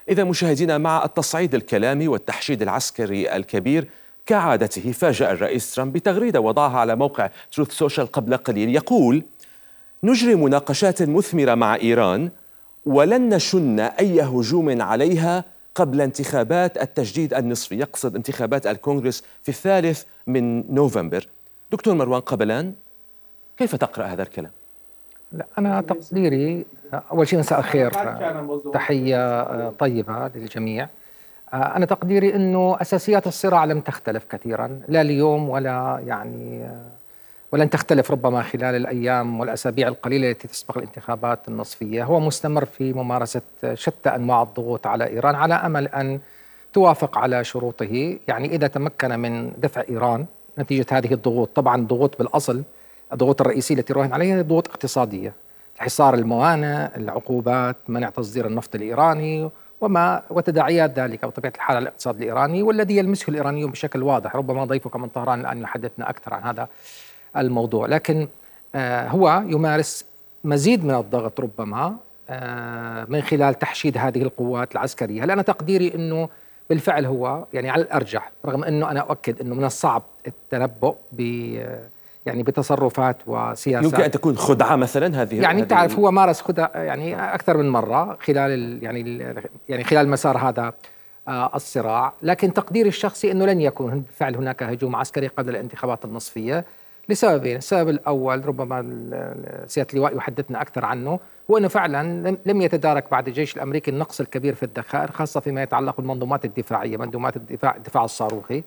إذا مشاهدينا، مع التصعيد الكلامي والتحشيد العسكري الكبير كعادته، فاجأ الرئيس ترامب بتغريدة وضعها على موقع تروث سوشيال قبل قليل، يقول: نجري مناقشات مثمرة مع إيران ولن نشن أي هجوم عليها قبل انتخابات التجديد النصفي. يقصد انتخابات الكونغرس في 3 نوفمبر. دكتور مروان قبلان، كيف تقرأ هذا الكلام؟ لا، أنا تقديري أول شيء مساء الخير، تحية طيبة للجميع. أنا تقديري أنه أساسيات الصراع لم تختلف كثيرا، لا اليوم ولن تختلف ربما خلال الأيام والأسابيع القليلة التي تسبق الانتخابات النصفية. هو مستمر في ممارسة شتى أنواع الضغوط على إيران على أمل أن توافق على شروطه. يعني إذا تمكن من دفع إيران نتيجة هذه الضغوط، طبعا ضغوط بالأصل الضغوط الرئيسية التي راهن عليها هي ضغوط اقتصادية، حصار الموانئ، العقوبات، منع تصدير النفط الإيراني وتداعيات ذلك وطبيعة الحال على الاقتصاد الإيراني، والذي يلمسه الإيرانيون بشكل واضح. ربما ضيفك من طهران الآن يحدثنا أكثر عن هذا الموضوع، لكن هو يمارس مزيد من الضغط ربما من خلال تحشيد هذه القوات العسكرية. هل أنا تقديري أنه بالفعل هو يعني على الأرجح، رغم أنه أنا أؤكد أنه من الصعب التنبؤ بتصرفات وسياسات يمكن أن تكون خدعة مثلا. يعني تعرف هو مارس خدع يعني أكثر من مرة خلال خلال مسار هذا الصراع. لكن تقديري الشخصي أنه لن يكون بالفعل هناك هجوم عسكري قبل الانتخابات النصفية لسببين. السبب الأول ربما سيادة اللواء يحدثنا أكثر عنه، هو أنه فعلا لم يتدارك بعد الجيش الأمريكي النقص الكبير في الذخائر، خاصة فيما يتعلق بالمنظومات الدفاعية، منظومات الدفاع الصاروخي.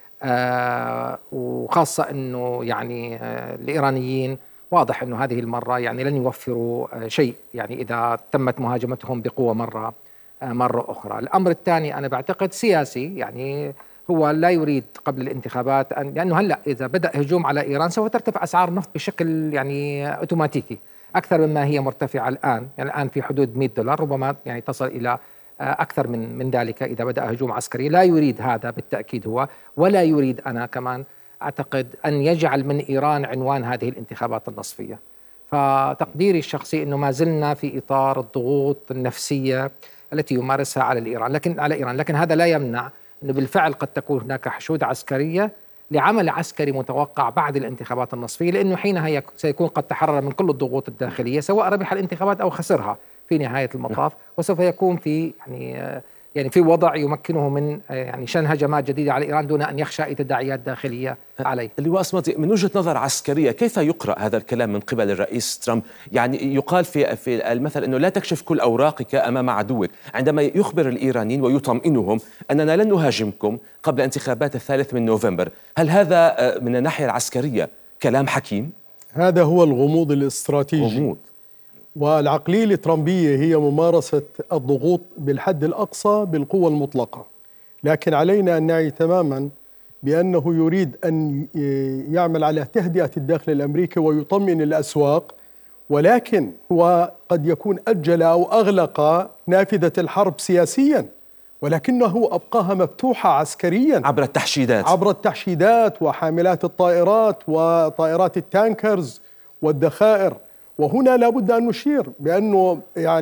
وخاصة أنه الإيرانيين واضح أنه هذه المرة لن يوفروا شيء إذا تمت مهاجمتهم بقوة مرة أخرى. الأمر الثاني أنا بعتقد سياسي، هو لا يريد قبل الانتخابات لأنه هلأ إذا بدأ هجوم على إيران سوف ترتفع أسعار النفط بشكل أوتوماتيكي أكثر مما هي مرتفعة الآن. الآن في حدود $100، ربما تصل إلى أكثر من ذلك إذا بدأ هجوم عسكري. لا يريد هذا بالتأكيد هو، ولا يريد أنا كمان أعتقد أن يجعل من إيران عنوان هذه الانتخابات النصفية. فتقديري الشخصي أنه ما زلنا في إطار الضغوط النفسية التي يمارسها على إيران، لكن هذا لا يمنع أنه بالفعل قد تكون هناك حشود عسكرية لعمل عسكري متوقع بعد الانتخابات النصفية، لأنه حينها سيكون قد تحرر من كل الضغوط الداخلية سواء ربح الانتخابات أو خسرها في نهاية المطاف، وسوف يكون في في وضع يمكنه من شن هجمات جديدة على إيران دون أن يخشى أي تداعيات داخلية عليه. اللواء أصمدي، من وجهة نظر عسكرية كيف يقرأ هذا الكلام من قبل الرئيس ترامب؟ يقال في المثل أنه لا تكشف كل أوراقك أمام عدوك، عندما يخبر الإيرانيين ويطمئنهم أننا لن نهاجمكم قبل انتخابات 3 نوفمبر. هل هذا من الناحية العسكرية كلام حكيم؟ هذا هو الغموض الاستراتيجي. والعقلية الترامبية هي ممارسة الضغوط بالحد الأقصى بالقوة المطلقة، لكن علينا أن نعي تماما بأنه يريد أن يعمل على تهدئة الداخل الأمريكي ويطمئن الأسواق، ولكن هو قد يكون أجل أو أغلق نافذة الحرب سياسيا، ولكنه أبقاها مفتوحة عسكريا عبر التحشيدات وحاملات الطائرات وطائرات التانكرز والذخائر. وهنا لابد أن نشير بأنه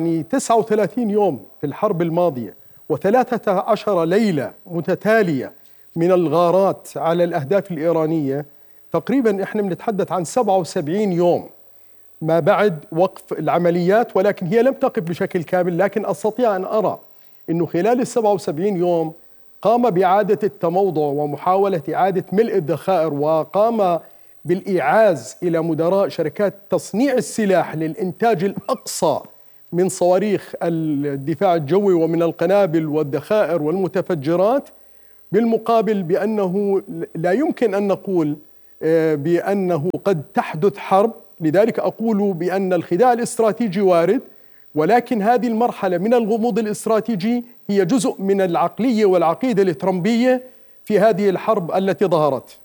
39 يوم في الحرب الماضية و13 ليلة متتالية من الغارات على الأهداف الإيرانية، تقريبا إحنا بنتحدث عن 77 يوم ما بعد وقف العمليات، ولكن هي لم تقف بشكل كامل. لكن أستطيع أن أرى أنه خلال 77 يوم قام بإعادة التموضع ومحاولة إعادة ملء الذخائر، وقام بالإيعاز إلى مدراء شركات تصنيع السلاح للإنتاج الأقصى من صواريخ الدفاع الجوي ومن القنابل والذخائر والمتفجرات، بالمقابل بأنه لا يمكن أن نقول بأنه قد تحدث حرب. لذلك أقول بأن الخداع الاستراتيجي وارد، ولكن هذه المرحلة من الغموض الاستراتيجي هي جزء من العقلية والعقيدة الترامبية في هذه الحرب التي ظهرت.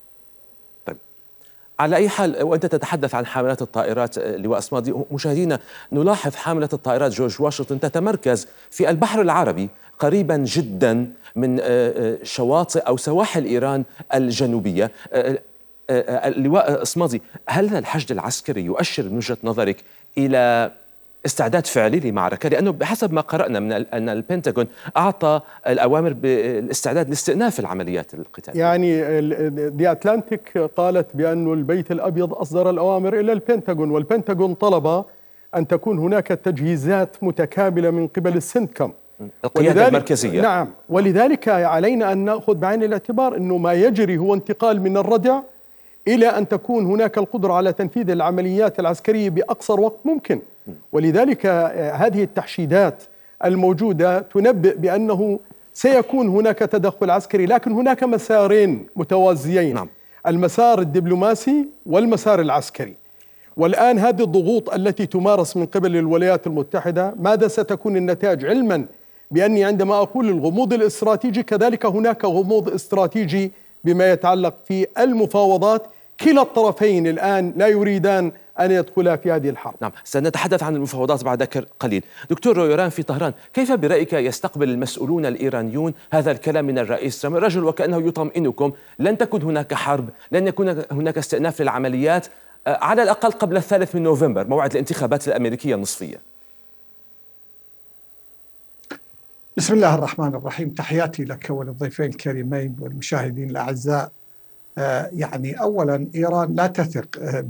على أي حال، وأنت تتحدث عن حاملات الطائرات لواء أصمدي، مشاهدينا نلاحظ حاملة الطائرات جورج واشنطن تتمركز في البحر العربي قريبا جدا من شواطئ أو سواحل إيران الجنوبية. اللواء أصمدي، هل الحشد العسكري يؤشر من وجهة نظرك إلى استعداد فعلي لمعركة؟ لأنه بحسب ما قرأنا من أن البنتاغون أعطى الأوامر بالاستعداد لاستئناف العمليات القتالية. يعني دي أتلانتيك قالت بأن البيت الأبيض أصدر الأوامر إلى البنتاغون، والبنتاغون طلب أن تكون هناك تجهيزات متكاملة من قبل السنتكم، القيادة المركزية. نعم، ولذلك علينا أن نأخذ بعين الاعتبار أنه ما يجري هو انتقال من الردع إلى أن تكون هناك القدرة على تنفيذ العمليات العسكرية بأقصر وقت ممكن. ولذلك هذه التحشيدات الموجودة تنبئ بأنه سيكون هناك تدخل عسكري، لكن هناك مسارين متوازيين. نعم. المسار الدبلوماسي والمسار العسكري. والآن هذه الضغوط التي تمارس من قبل الولايات المتحدة، ماذا ستكون النتائج؟ علما بأني عندما أقول الغموض الاستراتيجي كذلك هناك غموض استراتيجي بما يتعلق في المفاوضات. كلا الطرفين الآن لا يريدان أن يدخلا في هذه الحرب. نعم، سنتحدث عن المفاوضات بعد قليل. دكتور رويران في طهران، كيف برأيك يستقبل المسؤولون الإيرانيون هذا الكلام من الرئيس ترامب؟ الرجل وكأنه يطمئنكم لن تكون هناك حرب، لن يكون هناك استئناف للعمليات على الأقل قبل 3 نوفمبر، موعد الانتخابات الأمريكية النصفية. بسم الله الرحمن الرحيم، تحياتي لك وللضيفين الكريمين والمشاهدين الأعزاء. يعني أولا إيران لا تثق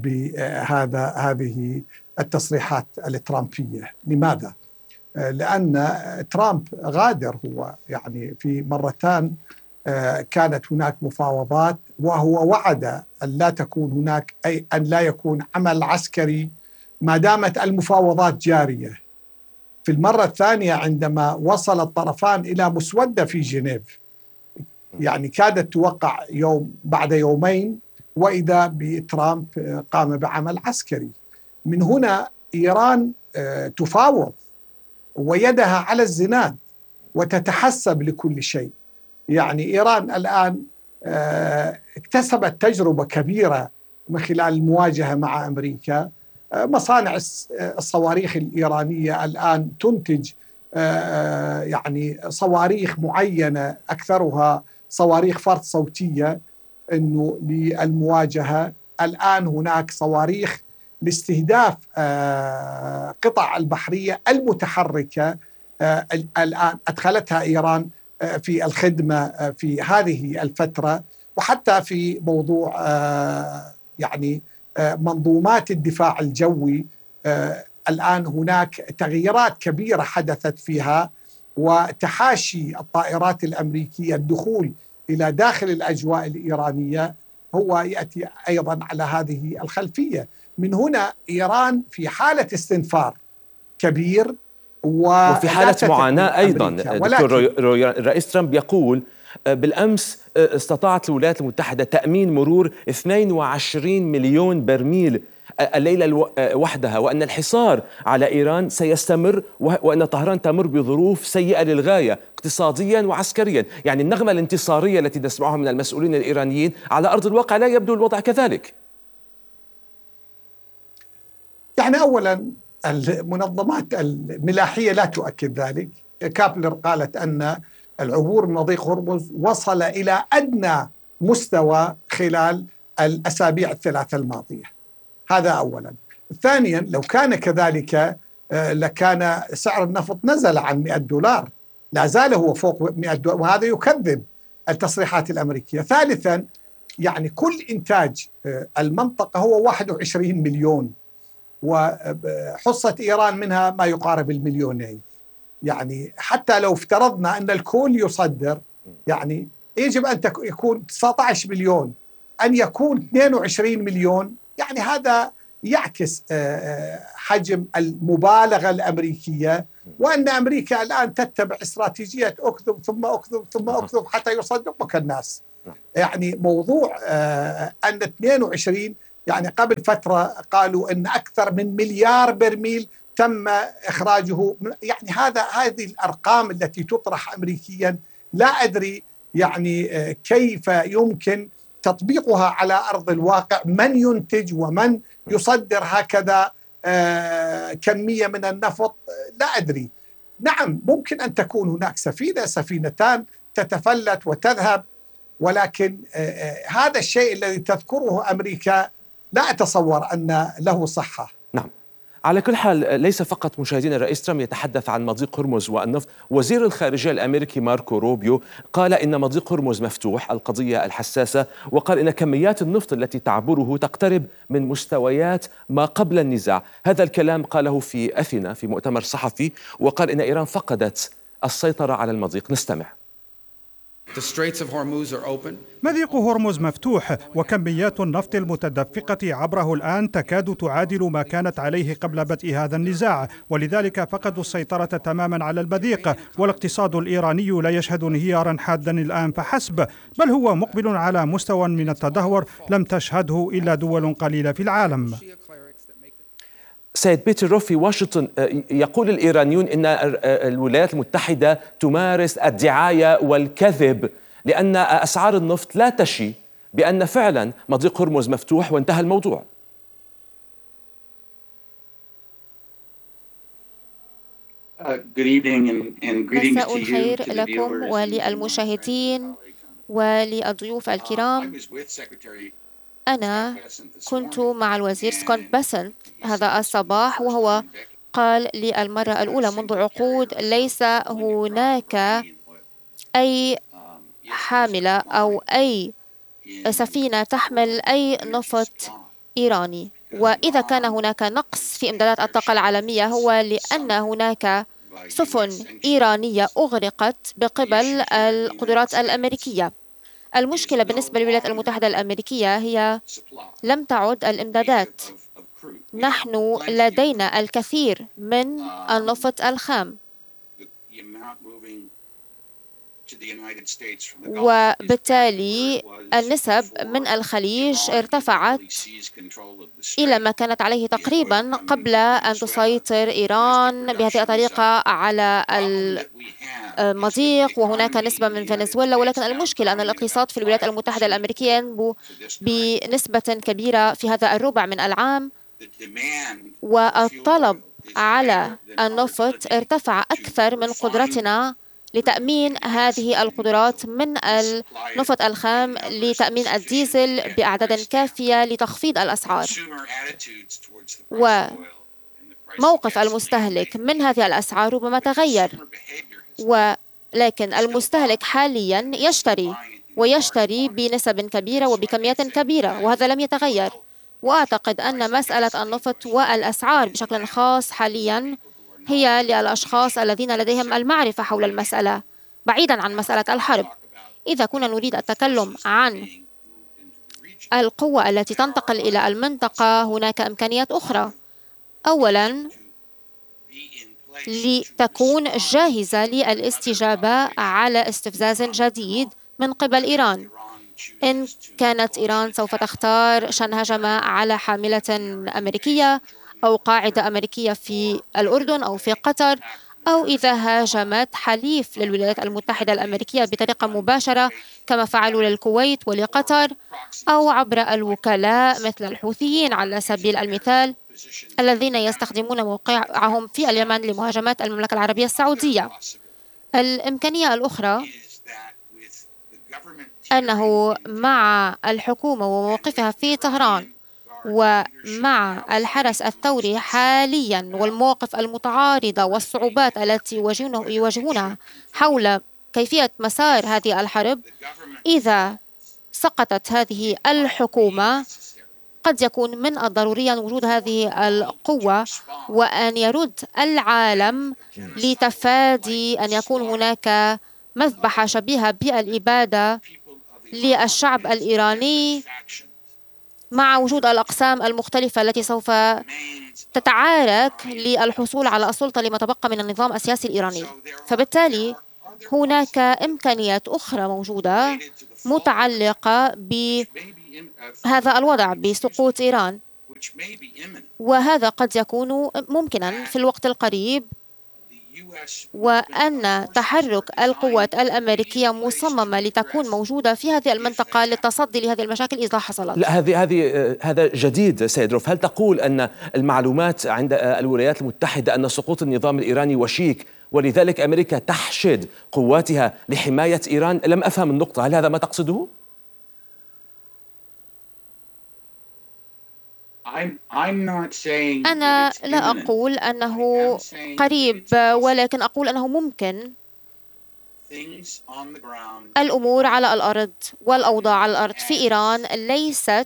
بهذه التصريحات الترامبية. لماذا؟ لأن ترامب غادر، هو يعني في مرتان كانت هناك مفاوضات وهو وعد أن لا تكون هناك أي أن لا يكون عمل عسكري ما دامت المفاوضات جارية. في المرة الثانية عندما وصل الطرفان إلى مسودة في جنيف، يعني كادت توقع يوم بعد يومين، وإذا بترامب قام بعمل عسكري. من هنا إيران تفاوض ويدها على الزناد وتتحسب لكل شيء. يعني إيران الآن اكتسبت تجربة كبيرة من خلال المواجهة مع أمريكا. مصانع الصواريخ الإيرانية الآن تنتج يعني صواريخ معينة، أكثرها صواريخ فرد صوتية إنه للمواجهة. الآن هناك صواريخ لاستهداف قطع البحرية المتحركة، الآن أدخلتها إيران في الخدمة في هذه الفترة. وحتى في موضوع يعني منظومات الدفاع الجوي، الآن هناك تغييرات كبيرة حدثت فيها، وتحاشي الطائرات الأمريكية الدخول إلى داخل الأجواء الإيرانية هو يأتي أيضا على هذه الخلفية. من هنا إيران في حالة استنفار كبير وفي حالة معاناة أيضا. دكتور الرئيس ترامب يقول بالأمس استطاعت الولايات المتحدة تأمين مرور 22 مليون برميل الليلة وحدها، وأن الحصار على إيران سيستمر، وأن طهران تمر بظروف سيئة للغاية اقتصاديا وعسكريا. يعني النغمة الانتصارية التي نسمعها من المسؤولين الإيرانيين على أرض الواقع لا يبدو الوضع كذلك. يعني أولا المنظمات الملاحية لا تؤكد ذلك. كابلر قالت أن العبور من مضيق هرمز وصل إلى أدنى مستوى خلال الأسابيع الثلاثة الماضية. هذا أولا. ثانيا، لو كان كذلك لكان سعر النفط نزل عن $100، لا زال هو فوق $100، وهذا يكذب التصريحات الأمريكية. ثالثا، يعني كل إنتاج المنطقة هو 21 مليون، وحصة إيران منها ما يقارب 2 مليون. يعني حتى لو افترضنا أن الكل يصدر، يعني يجب أن يكون 19 مليون، أن يكون 22 مليون. يعني هذا يعكس حجم المبالغة الأمريكية، وأن أمريكا الآن تتبع استراتيجية أكذب ثم أكذب ثم أكذب حتى يصدقك الناس. يعني موضوع أن 22، يعني قبل فترة قالوا أن أكثر من 1 مليار برميل تم إخراجه. يعني هذه الأرقام التي تطرح أمريكيا لا أدري يعني كيف يمكن تطبيقها على أرض الواقع. من ينتج ومن يصدر هكذا كمية من النفط؟ لا أدري. نعم، ممكن أن تكون هناك سفينتان تتفلت وتذهب، ولكن هذا الشيء الذي تذكره أمريكا لا أتصور أن له صحة. نعم، على كل حال، ليس فقط مشاهدينا الرئيس ترامب يتحدث عن مضيق هرمز والنفط. وزير الخارجية الأمريكي ماركو روبيو قال إن مضيق هرمز مفتوح، القضية الحساسة، وقال إن كميات النفط التي تعبره تقترب من مستويات ما قبل النزاع. هذا الكلام قاله في أثينا في مؤتمر صحفي، وقال إن إيران فقدت السيطرة على المضيق. نستمع. مضيق هرمز مفتوح، وكميات النفط المتدفقة عبره الآن تكاد تعادل ما كانت عليه قبل بدء هذا النزاع، ولذلك فقدوا السيطرة تماما على المضيق. والاقتصاد الإيراني لا يشهد انهيارا حادا الآن فحسب، بل هو مقبل على مستوى من التدهور لم تشهده إلا دول قليلة في العالم. سيد بيتر روف في واشنطن، يقول الإيرانيون إن الولايات المتحدة تمارس الدعاية والكذب، لأن أسعار النفط لا تشي بأن فعلا مضيق هرمز مفتوح وانتهى الموضوع. مساء الخير لكم وللمشاهدين وللضيوف الكرام. أنا كنت مع الوزير سكوت بيسنت هذا الصباح، وهو قال للمرة الأولى منذ عقود ليس هناك أي حاملة أو أي سفينة تحمل أي نفط إيراني، وإذا كان هناك نقص في إمدادات الطاقة العالمية هو لأن هناك سفن إيرانية أغرقت بقبل القدرات الأمريكية. المشكلة بالنسبة للولايات المتحدة الأمريكية هي لم تعد الإمدادات. نحن لدينا الكثير من النفط الخام، وبالتالي النسب من الخليج ارتفعت إلى ما كانت عليه تقريبا قبل أن تسيطر إيران بهذه الطريقة على المضيق، وهناك نسبة من فنزويلا. ولكن المشكلة أن الاقتصاد في الولايات المتحدة الأمريكية ينمو بنسبة كبيرة في هذا الربع من العام، والطلب على النفط ارتفع أكثر من قدرتنا لتأمين هذه القدرات من النفط الخام لتأمين الديزل بأعداد كافية لتخفيض الأسعار. وموقف المستهلك من هذه الأسعار ربما تغير، ولكن المستهلك حاليا يشتري بنسب كبيرة وبكميات كبيرة، وهذا لم يتغير. وأعتقد أن مسألة النفط والأسعار بشكل خاص حاليا هي للأشخاص الذين لديهم المعرفة حول المسألة بعيدا عن مسألة الحرب. إذا كنا نريد التكلم عن القوة التي تنتقل إلى المنطقة، هناك إمكانيات أخرى. أولا، لتكون جاهزة للاستجابة على استفزاز جديد من قبل إيران. إن كانت إيران سوف تختار شن هجمة على حاملة أمريكية أو قاعدة أمريكية في الأردن أو في قطر، أو إذا هاجمت حليف للولايات المتحدة الأمريكية بطريقة مباشرة كما فعلوا للكويت ولقطر، أو عبر الوكلاء مثل الحوثيين على سبيل المثال الذين يستخدمون موقعهم في اليمن لمهاجمة المملكة العربية السعودية. الإمكانية الأخرى أنه مع الحكومة وموقفها في طهران ومع الحرس الثوري حاليا والمواقف المتعارضة والصعوبات التي يواجهونها حول كيفية مسار هذه الحرب، إذا سقطت هذه الحكومة قد يكون من الضروري وجود هذه القوة وأن يرد العالم لتفادي أن يكون هناك مذبحة شبيهة بالإبادة للشعب الإيراني مع وجود الأقسام المختلفة التي سوف تتعارك للحصول على السلطة لما تبقى من النظام السياسي الإيراني. فبالتالي هناك إمكانيات أخرى موجودة متعلقة بهذا الوضع بسقوط إيران، وهذا قد يكون ممكنا في الوقت القريب، وأن تحرك القوات الأمريكية مصممة لتكون موجودة في هذه المنطقة للتصدي لهذه المشاكل إذا حصلت. لا، هذا جديد سيد روف. هل تقول أن المعلومات عند الولايات المتحدة أن سقوط النظام الإيراني وشيك ولذلك أمريكا تحشد قواتها لحماية إيران؟ لم أفهم النقطة، هل هذا ما تقصده؟ أنا لا أقول أنه قريب، ولكن أقول أنه ممكن. الأمور على الأرض والأوضاع على الأرض في إيران ليست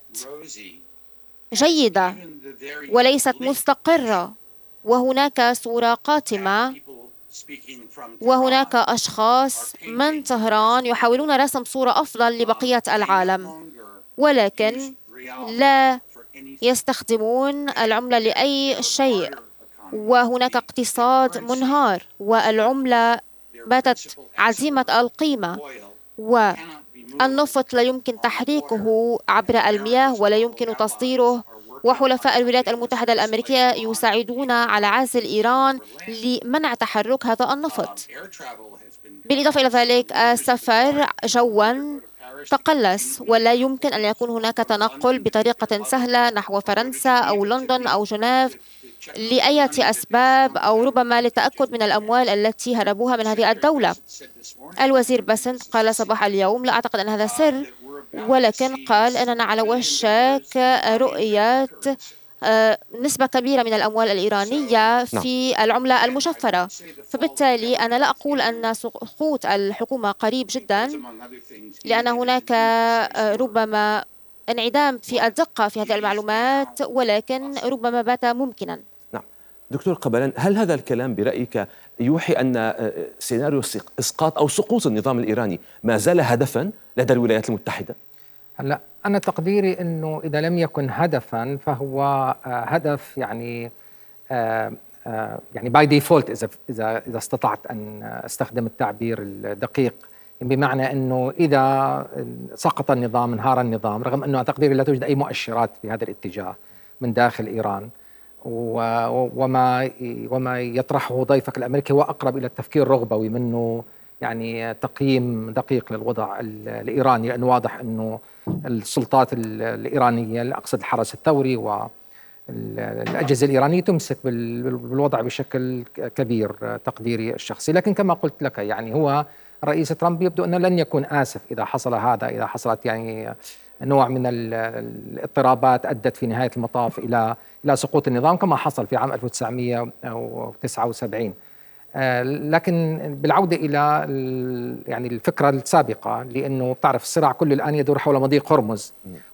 جيدة وليست مستقرة، وهناك صورة قاتمة، وهناك أشخاص من طهران يحاولون رسم صورة أفضل لبقية العالم، ولكن لا يستخدمون العملة لأي شيء، وهناك اقتصاد منهار، والعملة باتت عديمة القيمة، والنفط لا يمكن تحريكه عبر المياه ولا يمكن تصديره، وحلفاء الولايات المتحدة الأمريكية يساعدون على عزل إيران لمنع تحرك هذا النفط. بالإضافة إلى ذلك السفر جوا تقلص، ولا يمكن أن يكون هناك تنقل بطريقة سهلة نحو فرنسا أو لندن أو جنيف لأية أسباب، أو ربما للتأكد من الأموال التي هربوها من هذه الدولة. الوزير باسنت قال صباح اليوم، لا أعتقد أن هذا سر، ولكن قال أننا على وشك رؤية نسبة كبيرة من الأموال الإيرانية في العملة المشفرة. فبالتالي أنا لا أقول أن سقوط الحكومة قريب جدا، لأن هناك ربما انعدام في الدقة في هذه المعلومات، ولكن ربما بات ممكنا. نعم دكتور قبلان، هل هذا الكلام برأيك يوحي أن سيناريو إسقاط أو سقوط النظام الإيراني ما زال هدفا لدى الولايات المتحدة؟ هلا أنا تقديري أنه إذا لم يكن هدفا فهو هدف يعني باي ديفولت، إذا استطعت أن أستخدم التعبير الدقيق، بمعنى أنه إذا سقط النظام، انهار النظام، رغم أنه تقديري لا توجد أي مؤشرات في هذا الاتجاه من داخل إيران، وما يطرحه ضيفك الأمريكي هو أقرب إلى التفكير الرغبوي منه، يعني تقييم دقيق للوضع الإيراني، لأنه واضح أنه السلطات الإيرانية، أقصد الحرس الثوري والأجهزة الإيرانية، تمسك بالوضع بشكل كبير تقديري الشخصي. لكن كما قلت لك يعني هو الرئيس ترامب يبدو أنه لن يكون آسف إذا حصل هذا، إذا حصلت يعني نوع من الاضطرابات أدت في نهاية المطاف إلى سقوط النظام كما حصل في عام 1979. لكن بالعودة إلى يعني الفكرة السابقة، لأنه بتعرف الصراع كله الآن يدور حول مضيق هرمز،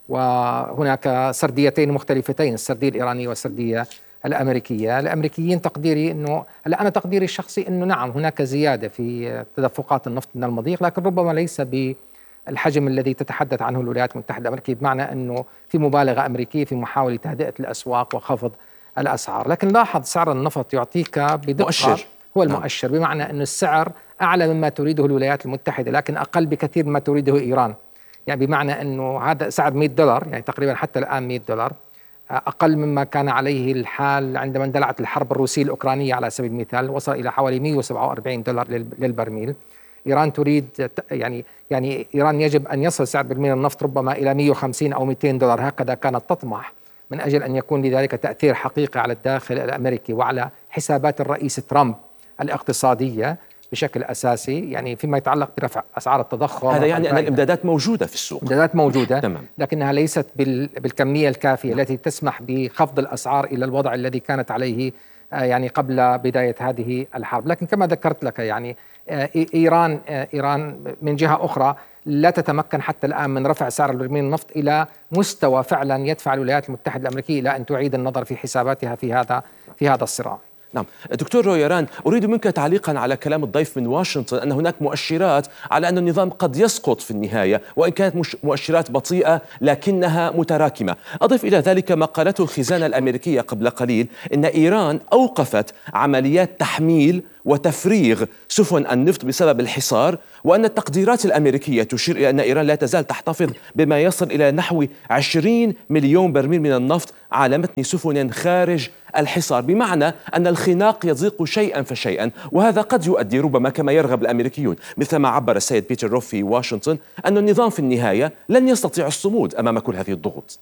وهناك سرديتين مختلفتين، السردية الإيرانية والسردية الأمريكية. الأمريكيين تقديري أنه أنا تقديري الشخصي أنه نعم هناك زيادة في تدفقات النفط من المضيق، لكن ربما ليس بالحجم الذي تتحدث عنه الولايات المتحدة الأمريكية، بمعنى أنه في مبالغة أمريكية في محاولة تهدئة الأسواق وخفض الأسعار. لكن لاحظ سعر النفط يعطيك بدقة مؤشر. هو المؤشر، بمعنى أن السعر أعلى مما تريده الولايات المتحدة لكن أقل بكثير مما تريده إيران، يعني بمعنى أنه هذا سعر $100، يعني تقريبا حتى الآن $100 أقل مما كان عليه الحال عندما اندلعت الحرب الروسية الأوكرانية على سبيل المثال، وصل إلى حوالي $147 للبرميل. إيران تريد يعني إيران يجب أن يصل سعر برميل النفط ربما إلى 150 أو $200، هكذا كانت تطمح، من أجل أن يكون لذلك تأثير حقيقي على الداخل الأمريكي وعلى حسابات الرئيس ترامب الاقتصادية بشكل أساسي، يعني فيما يتعلق برفع أسعار التضخم. هذا يعني أن الإمدادات موجودة في السوق. إمدادات موجودة تمام. لكنها ليست بالكمية الكافية التي تسمح بخفض الأسعار إلى الوضع الذي كانت عليه يعني قبل بداية هذه الحرب. لكن كما ذكرت لك يعني إيران من جهة أخرى لا تتمكن حتى الآن من رفع سعر برميل النفط إلى مستوى فعلا يدفع الولايات المتحدة الأمريكية إلى أن تعيد النظر في حساباتها في هذا الصراع. نعم دكتور رويران، أريد منك تعليقا على كلام الضيف من واشنطن أن هناك مؤشرات على أن النظام قد يسقط في النهاية، وإن كانت مؤشرات بطيئة لكنها متراكمة. أضف إلى ذلك ما قالته الخزانة الأمريكية قبل قليل، إن إيران أوقفت عمليات تحميل وتفريغ سفن النفط بسبب الحصار، وأن التقديرات الأمريكية تشير إلى أن إيران لا تزال تحتفظ بما يصل إلى نحو 20 مليون برميل من النفط على متن سفن خارج الحصار، بمعنى أن الخناق يضيق شيئا فشيئا، وهذا قد يؤدي ربما كما يرغب الأمريكيون، مثلما عبر السيد بيتر روف في واشنطن أن النظام في النهاية لن يستطيع الصمود أمام كل هذه الضغوط.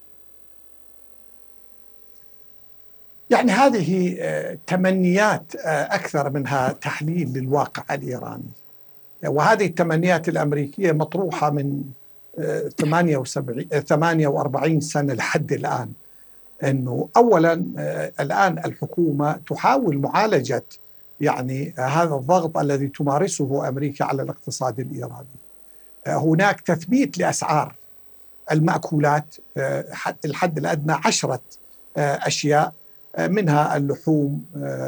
يعني هذه تمنيات أكثر منها تحليل للواقع الإيراني، وهذه التمنيات الأمريكية مطروحة من 48 سنة لحد الآن، أنه أولا الآن الحكومة تحاول معالجة يعني هذا الضغط الذي تمارسه أمريكا على الاقتصاد الإيراني. هناك تثبيت لأسعار المأكولات، الحد الأدنى 10 أشياء، منها اللحوم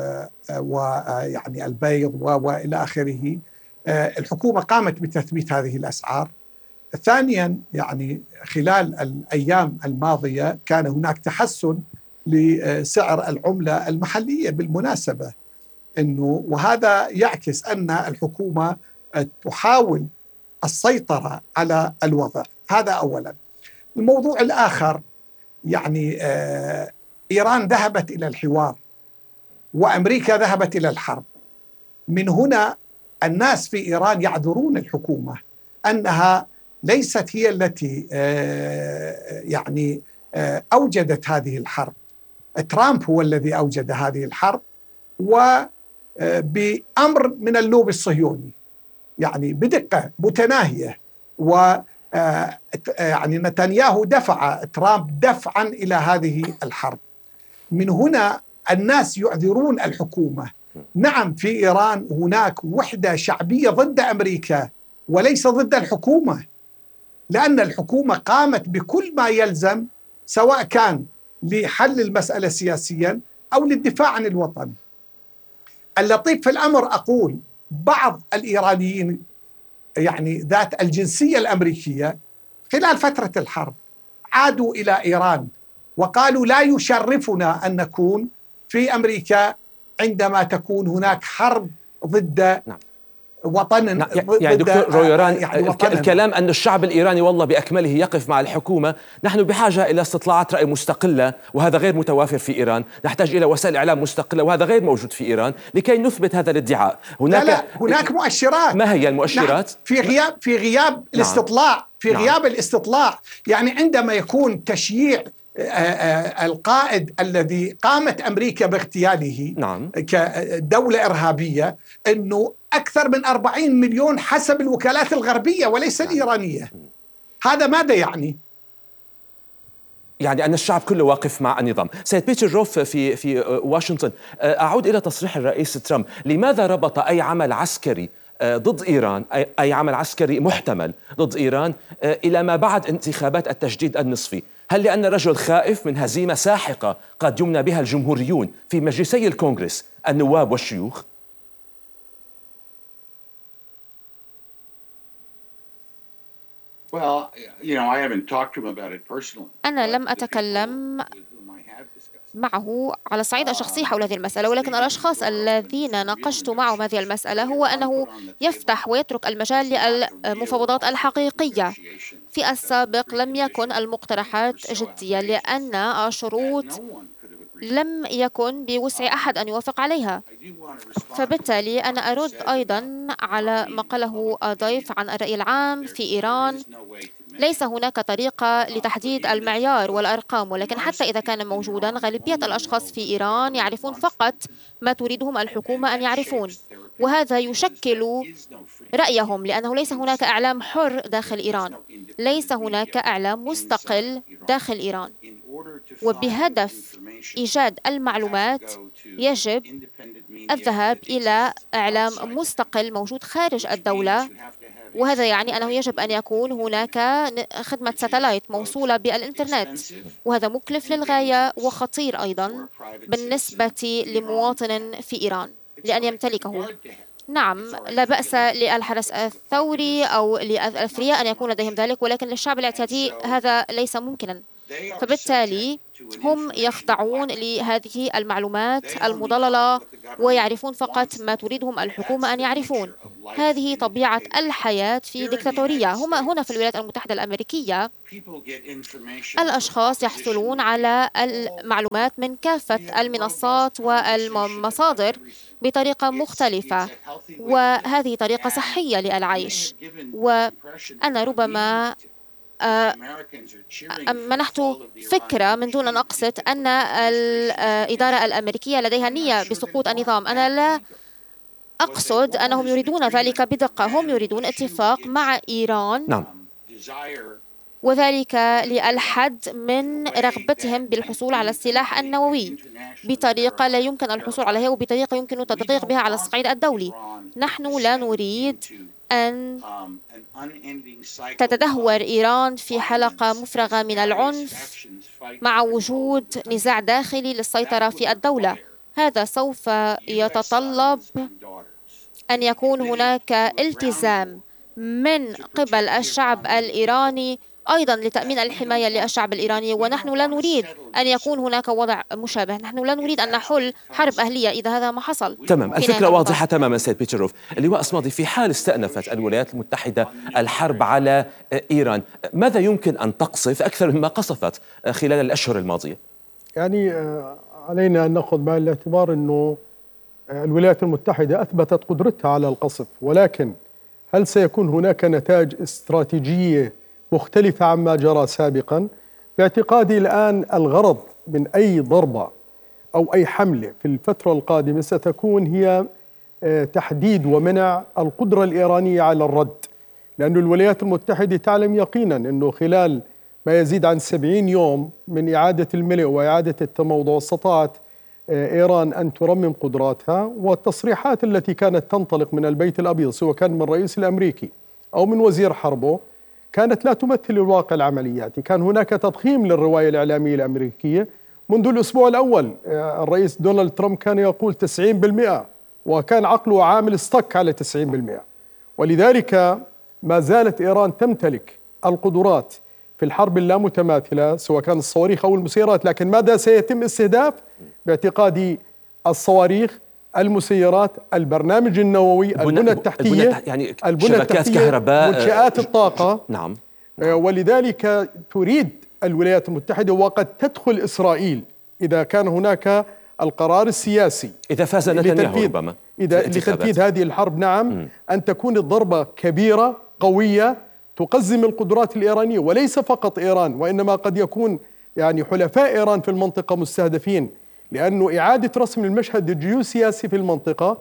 ويعني البيض وإلى آخره. الحكومة قامت بتثبيت هذه الأسعار. ثانيا يعني خلال الأيام الماضية كان هناك تحسن لسعر العملة المحلية بالمناسبة، وهذا يعكس أن الحكومة تحاول السيطرة على الوضع. هذا أولا. الموضوع الآخر يعني إيران ذهبت إلى الحوار وأمريكا ذهبت إلى الحرب. من هنا الناس في إيران يعذرون الحكومة أنها ليست هي التي يعني أوجدت هذه الحرب. ترامب هو الذي أوجد هذه الحرب، وبأمر من اللوبي الصهيوني يعني بدقة متناهية. يعني نتنياهو دفع ترامب دفعا إلى هذه الحرب. من هنا الناس يعذرون الحكومة. نعم في إيران هناك وحدة شعبية ضد أمريكا وليس ضد الحكومة، لأن الحكومة قامت بكل ما يلزم سواء كان لحل المسألة سياسيا أو للدفاع عن الوطن. اللطيف في الأمر أقول بعض الإيرانيين يعني ذات الجنسية الأمريكية خلال فترة الحرب عادوا إلى إيران وقالوا لا يشرفنا أن نكون في أمريكا عندما تكون هناك حرب ضد وطن. يعني دكتور رويران، يعني الكلام أن الشعب الإيراني والله بأكمله يقف مع الحكومة. نحن بحاجة إلى استطلاعات رأي مستقلة وهذا غير متوافر في إيران. نحتاج إلى وسائل إعلام مستقلة وهذا غير موجود في إيران لكي نثبت هذا الادعاء. هناك مؤشرات. ما هي المؤشرات؟ في غياب الاستطلاع، غياب الاستطلاع. يعني عندما يكون تشييع القائد الذي قامت أمريكا باغتياله كدولة إرهابية، أنه أكثر من 40 مليون حسب الوكالات الغربية وليس الإيرانية. هذا ماذا يعني؟ يعني أن الشعب كله واقف مع النظام. سيد بيتر روف في واشنطن، أعود إلى تصريح الرئيس ترامب. لماذا ربط أي عمل عسكري ضد إيران، أي عمل عسكري محتمل ضد إيران، إلى ما بعد انتخابات التجديد النصفي؟ هل لأن الرجل خائف من هزيمة ساحقة قد يمنى بها الجمهوريون في مجلسي الكونغرس النواب والشيوخ؟ أنا لم أتكلم معه على الصعيد الشخصي حول هذه المسألة، ولكن الأشخاص الذين ناقشت معهم هذه المسألة هو أنه يفتح ويترك المجال للمفاوضات الحقيقية. في السابق لم يكن المقترحات جدية لأن الشروط لم يكن بوسع أحد أن يوافق عليها. فبالتالي أنا أرد أيضا على ما قاله الضيف عن الرأي العام في إيران. ليس هناك طريقة لتحديد المعيار والأرقام، ولكن حتى إذا كان موجودا غالبية الأشخاص في إيران يعرفون فقط ما تريدهم الحكومة أن يعرفون، وهذا يشكل رأيهم، لأنه ليس هناك إعلام حر داخل إيران، ليس هناك إعلام مستقل داخل إيران. وبهدف إيجاد المعلومات يجب الذهاب إلى إعلام مستقل موجود خارج الدولة، وهذا يعني أنه يجب أن يكون هناك خدمة ساتلايت موصولة بالإنترنت، وهذا مكلف للغاية وخطير أيضا بالنسبة لمواطن في إيران لأن يمتلكه. نعم، لا بأس للحرس الثوري أو للأثرياء أن يكون لديهم ذلك، ولكن للشعب الاعتيادي هذا ليس ممكنا. فبالتالي هم يخضعون لهذه المعلومات المضللة ويعرفون فقط ما تريدهم الحكومة أن يعرفون. هذه طبيعة الحياة في ديكتاتورية. هنا في الولايات المتحدة الأمريكية الأشخاص يحصلون على المعلومات من كافة المنصات والمصادر بطريقة مختلفة، وهذه طريقة صحية للعيش. وأنا ربما منحت فكرة من دون أن أقصد أن الإدارة الأمريكية لديها نية بسقوط النظام. أنا لا أقصد أنهم يريدون ذلك بدقة، هم يريدون اتفاق مع إيران. نعم. وذلك للحد من رغبتهم بالحصول على السلاح النووي بطريقة لا يمكن الحصول عليها وبطريقة يمكن التدقيق بها على الصعيد الدولي. نحن لا نريد أن تتدهور إيران في حلقة مفرغة من العنف مع وجود نزاع داخلي للسيطرة في الدولة. هذا سوف يتطلب أن يكون هناك التزام من قبل الشعب الإيراني أيضا لتأمين الحماية للشعب الإيراني، ونحن لا نريد أن يكون هناك وضع مشابه. نحن لا نريد أن نحل حرب أهلية إذا هذا ما حصل. تمام، الفكرة واضحة تماما سيد بيتروف. اللواء أصمادي، في حال استأنفت الولايات المتحدة الحرب على إيران، ماذا يمكن أن تقصف أكثر مما قصفت خلال الأشهر الماضية؟ يعني علينا أن نأخذ بعين الاعتبار أنه الولايات المتحدة أثبتت قدرتها على القصف، ولكن هل سيكون هناك نتائج استراتيجية مختلفة عما جرى سابقا؟ باعتقادي الآن الغرض من أي ضربة أو أي حملة في الفترة القادمة ستكون هي تحديد ومنع القدرة الإيرانية على الرد، لأن الولايات المتحدة تعلم يقينا أنه خلال ما يزيد عن 70 يوم من إعادة الملء وإعادة التموضع استطاعت إيران أن ترمم قدراتها، والتصريحات التي كانت تنطلق من البيت الأبيض سواء كان من الرئيس الأمريكي أو من وزير حربه كانت لا تمثل الواقع العملياتي. كان هناك تضخيم للرواية الإعلامية الأمريكية منذ الأسبوع الأول. الرئيس دونالد ترامب كان يقول 90%، وكان عقله عامل استك على 90%، ولذلك ما زالت إيران تمتلك القدرات في الحرب اللامتماثلة سواء كان الصواريخ أو المسيرات. لكن ماذا سيتم استهداف؟ باعتقادي الصواريخ، المسيرات، البرنامج النووي، البنى التحتية، يعني شبكات كهرباء، منشآت الطاقة. نعم. ولذلك تريد الولايات المتحدة وقد تدخل إسرائيل إذا كان هناك القرار السياسي، إذا فاز نتنياهو ربما لتنفيذ هذه الحرب. نعم، أن تكون الضربة كبيرة قوية تقزم القدرات الإيرانية، وليس فقط إيران وإنما قد يكون يعني حلفاء إيران في المنطقة مستهدفين، لأنه إعادة رسم المشهد الجيوسياسي في المنطقة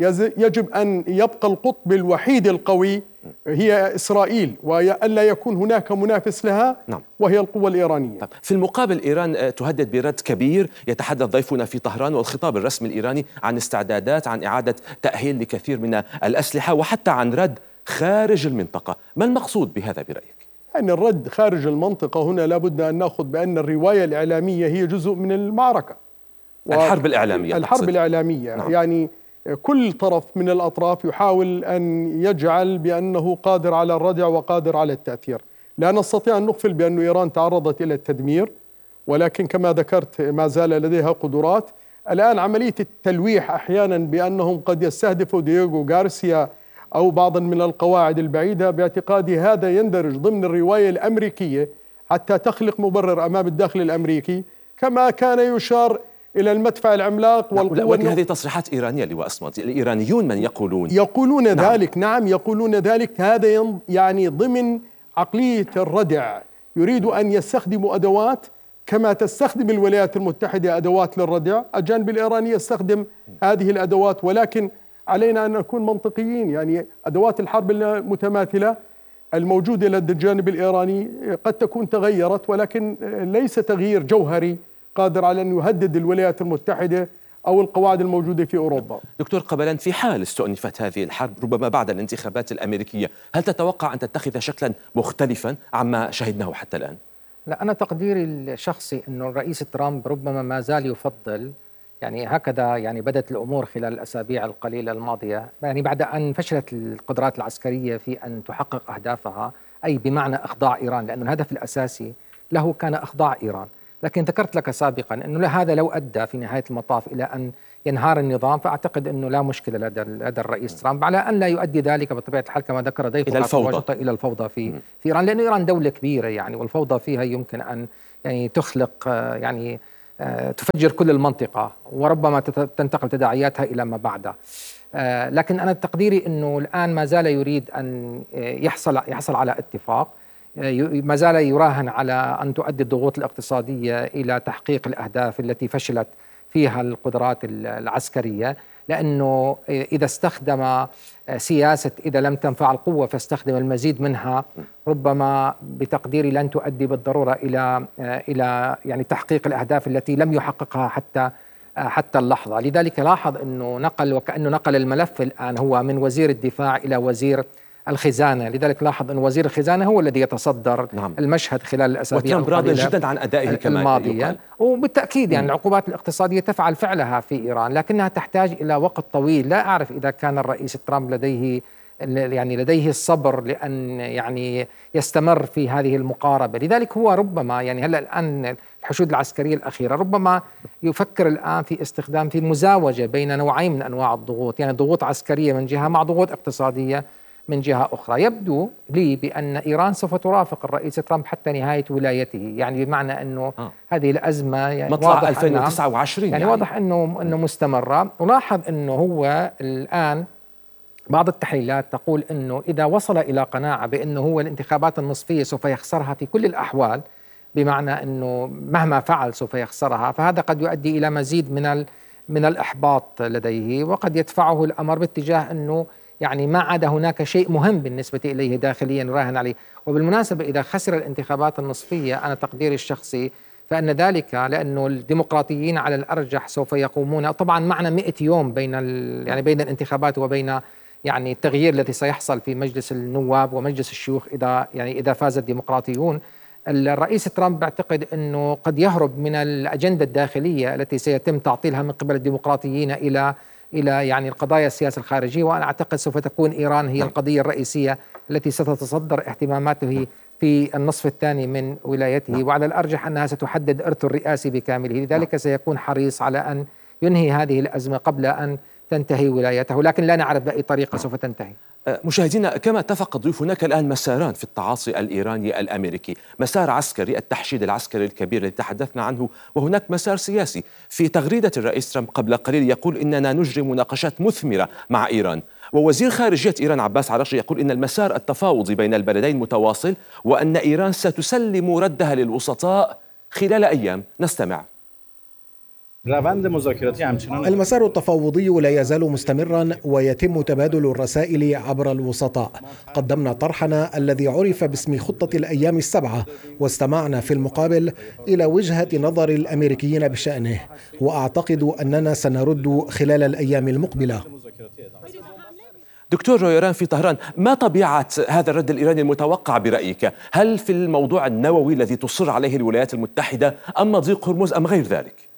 يجب أن يبقى القطب الوحيد القوي هي إسرائيل، وألا يكون هناك منافس لها وهي القوة الإيرانية. في المقابل إيران تهدد برد كبير. يتحدث ضيفنا في طهران والخطاب الرسمي الإيراني عن استعدادات، عن إعادة تأهيل لكثير من الأسلحة، وحتى عن رد خارج المنطقة. ما المقصود بهذا برأيك؟ يعني الرد خارج المنطقة هنا لابد أن نأخذ بأن الرواية الإعلامية هي جزء من المعركة، الحرب الإعلامية. الحرب الإعلامية. نعم. يعني كل طرف من الأطراف يحاول أن يجعل بأنه قادر على الردع وقادر على التأثير. لا نستطيع أن نغفل بأن إيران تعرضت إلى التدمير، ولكن كما ذكرت ما زال لديها قدرات. الآن عملية التلويح أحيانا بأنهم قد يستهدفوا دييغو غارسيا أو بعضا من القواعد البعيدة، باعتقادي هذا يندرج ضمن الرواية الأمريكية حتى تخلق مبرر أمام الداخل الأمريكي، كما كان يشار إلى المدفع العملاق والقوة. ولكن هذه تصريحات إيرانية لواء أصمادي. الإيرانيون من يقولون ذلك. نعم، يقولون ذلك. هذا يعني ضمن عقلية الردع. يريد أن يستخدموا أدوات كما تستخدم الولايات المتحدة أدوات للردع، الجانب الإيراني يستخدم هذه الأدوات، ولكن علينا أن نكون منطقيين. يعني أدوات الحرب المتماثلة الموجودة لدى الجانب الإيراني قد تكون تغيرت، ولكن ليس تغيير جوهري قادر على أن يهدد الولايات المتحدة أو القواعد الموجودة في أوروبا. دكتور قبلان، في حال استؤنفت هذه الحرب ربما بعد الانتخابات الأمريكية، هل تتوقع أن تتخذ شكلا مختلفا عما شهدناه حتى الآن؟ لا، أنا تقديري الشخصي أنه الرئيس ترامب ربما ما زال يفضل، يعني هكذا يعني بدت الأمور خلال الأسابيع القليلة الماضية، يعني بعد أن فشلت القدرات العسكرية في أن تحقق أهدافها، أي بمعنى إخضاع إيران، لأن الهدف الأساسي له كان إخضاع إيران. لكن ذكرت لك سابقا أنه هذا لو أدى في نهاية المطاف إلى أن ينهار النظام، فأعتقد أنه لا مشكلة لدى الرئيس ترامب، على أن لا يؤدي ذلك بطبيعة الحال كما ذكر ضيفه إلى الفوضى في إيران، لأن إيران دولة كبيرة يعني، والفوضى فيها يمكن أن يعني تخلق يعني تفجر كل المنطقة، وربما تنتقل تداعياتها إلى ما بعدها. لكن أنا تقديري أنه الآن ما زال يريد أن يحصل على اتفاق، ما زال يراهن على أن تؤدي الضغوط الاقتصادية إلى تحقيق الأهداف التي فشلت فيها القدرات العسكرية. لأنه إذا استخدم سياسة إذا لم تنفع القوة فاستخدم المزيد منها، ربما بتقديري لن تؤدي بالضرورة إلى يعني تحقيق الأهداف التي لم يحققها حتى اللحظة. لذلك لاحظ أنه وكأنه نقل الملف الآن هو من وزير الدفاع إلى وزير الخزانة. لذلك لاحظ أن وزير الخزانة هو الذي يتصدر المشهد خلال الأسابيع وترامب راضي جدا عن أدائه كمان الماضية. وبالتأكيد يعني العقوبات الاقتصادية تفعل فعلها في إيران، لكنها تحتاج إلى وقت طويل. لا أعرف إذا كان الرئيس ترامب لديه الصبر لأن يعني يستمر في هذه المقاربة. لذلك هو ربما يعني هلا الآن الحشود العسكرية الأخيرة ربما يفكر الآن في استخدام في مزاوجة بين نوعين من أنواع الضغوط، يعني ضغوط عسكرية من جهة مع ضغوط اقتصادية من جهة أخرى. يبدو لي بأن إيران سوف ترافق الرئيس ترامب حتى نهاية ولايته، يعني بمعنى أنه هذه الأزمة يعني مطلع 2029 يعني واضح أنه مستمرة. ولاحظ أنه هو الآن بعض التحليلات تقول أنه إذا وصل إلى قناعة بأنه هو الانتخابات النصفية سوف يخسرها في كل الأحوال، بمعنى أنه مهما فعل سوف يخسرها، فهذا قد يؤدي إلى مزيد من الإحباط لديه، وقد يدفعه الأمر باتجاه أنه يعني ما عاد هناك شيء مهم بالنسبة إليه داخليا يراهن عليه. وبالمناسبة إذا خسر الانتخابات النصفية أنا تقديري الشخصي فإن ذلك لأنه الديمقراطيين على الأرجح سوف يقومون، طبعا معنا 100 يوم بين الانتخابات وبين يعني التغيير الذي سيحصل في مجلس النواب ومجلس الشيوخ إذا فاز الديمقراطيون. الرئيس ترامب بعتقد أنه قد يهرب من الأجندة الداخلية التي سيتم تعطيلها من قبل الديمقراطيين إلى يعني القضايا السياسة الخارجية، وأنا أعتقد سوف تكون إيران هي القضية الرئيسية التي ستتصدر اهتماماته في النصف الثاني من ولايته، وعلى الأرجح أنها ستحدد إرثه الرئاسي بكامله. لذلك سيكون حريص على أن ينهي هذه الأزمة قبل أن تنتهي ولايته، لكن لا نعرف بأي طريقة سوف تنتهي. مشاهدينا، كما اتفق الضيوف هناك الآن مساران في التعاطي الإيراني الأمريكي، مسار عسكري التحشيد العسكري الكبير الذي تحدثنا عنه، وهناك مسار سياسي. في تغريدة الرئيس ترامب قبل قليل يقول إننا نجري مناقشات مثمرة مع إيران، ووزير خارجية إيران عباس عراقجي يقول إن المسار التفاوضي بين البلدين متواصل وأن إيران ستسلم ردها للوسطاء خلال أيام. نستمع. المسار التفاوضي لا يزال مستمرا ويتم تبادل الرسائل عبر الوسطاء. قدمنا طرحنا الذي عرف باسم خطة الأيام السبعة، واستمعنا في المقابل إلى وجهة نظر الأمريكيين بشأنه، وأعتقد أننا سنرد خلال الأيام المقبلة. دكتور رويران في طهران، ما طبيعة هذا الرد الإيراني المتوقع برأيك؟ هل في الموضوع النووي الذي تصر عليه الولايات المتحدة أم مضيق هرمز أم غير ذلك؟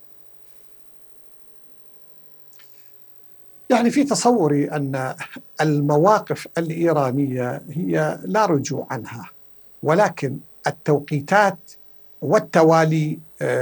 يعني في تصوري أن المواقف الإيرانية هي لا رجوع عنها، ولكن التوقيتات والتوالي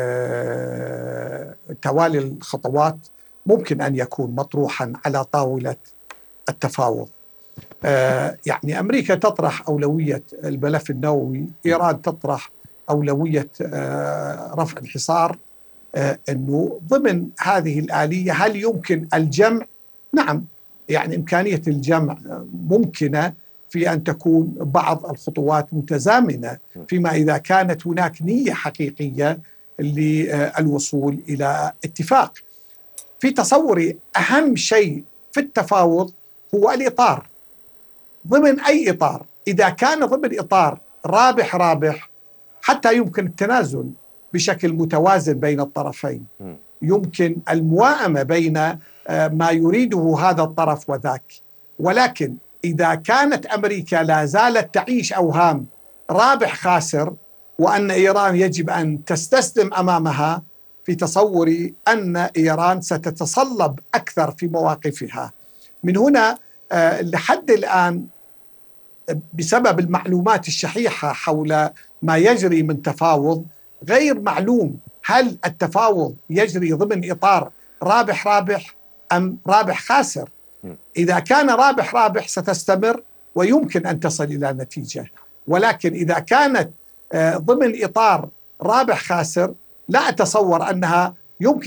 توالي الخطوات ممكن أن يكون مطروحا على طاولة التفاوض. يعني أمريكا تطرح أولوية الملف النووي، إيران تطرح أولوية رفع الحصار. أنه ضمن هذه الآلية هل يمكن الجمع؟ نعم، يعني إمكانية الجمع ممكنة في أن تكون بعض الخطوات متزامنة، فيما إذا كانت هناك نية حقيقية للوصول إلى اتفاق. في تصوري أهم شيء في التفاوض هو الإطار. ضمن أي إطار، إذا كان ضمن إطار رابح رابح حتى يمكن التنازل بشكل متوازن بين الطرفين، يمكن المواءمة بين ما يريده هذا الطرف وذاك. ولكن إذا كانت أمريكا لا زالت تعيش أوهام رابح خاسر وأن إيران يجب أن تستسلم أمامها، في تصوري أن إيران ستتصلب أكثر في مواقفها. من هنا لحد الآن بسبب المعلومات الشحيحة حول ما يجري من تفاوض غير معلوم هل التفاوض يجري ضمن إطار رابح رابح أم رابح خاسر. إذا كان رابح رابح ستستمر ويمكن أن تصل إلى نتيجة، ولكن إذا كانت ضمن إطار رابح خاسر لا أتصور أنها يمكن